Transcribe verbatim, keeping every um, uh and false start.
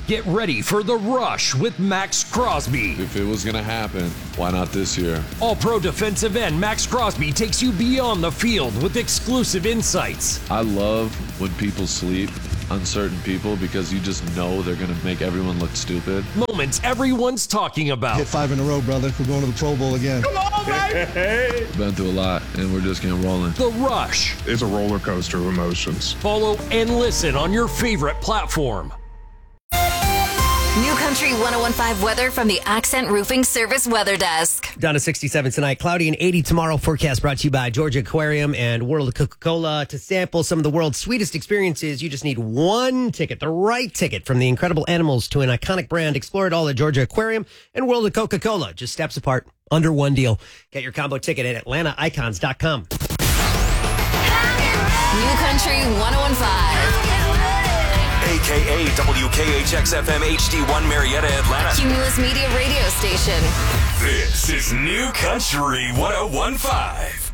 Get ready for The Rush with Max Crosby. If it was going to happen, why not this year? All-Pro defensive end Max Crosby takes you beyond the field with exclusive insights. I love when people sleep on certain people because you just know they're going to make everyone look stupid. Moments everyone's talking about. Hit five in a row, brother. We're going to the Pro Bowl again. Come on, baby! Been through a lot, and we're just getting rolling. The Rush. It's a roller coaster of emotions. Follow and listen on your favorite platform. New Country one oh one point five weather from the Accent Roofing Service Weather Desk. Down to sixty-seven tonight, cloudy and eighty tomorrow. Forecast brought to you by Georgia Aquarium and World of Coca-Cola. To sample some of the world's sweetest experiences, you just need one ticket, the right ticket, from the incredible animals to an iconic brand. Explore it all at Georgia Aquarium and World of Coca-Cola. Just steps apart, under one deal. Get your combo ticket at atlanta icons dot com. New Country one oh one point five. A K A W K H X F M H D one Marietta, Atlanta. Cumulus Media Radio Station. This is New Country one oh one point five.